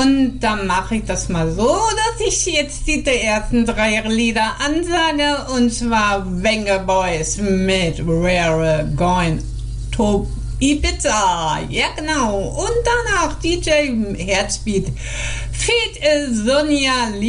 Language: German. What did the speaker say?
Und dann mache ich das mal so, dass ich jetzt die ersten 3 Lieder ansage. Und zwar Venga Boys mit We're Going to Ibiza. Ja, genau. Und danach DJ Herzbeat. Feed Sonja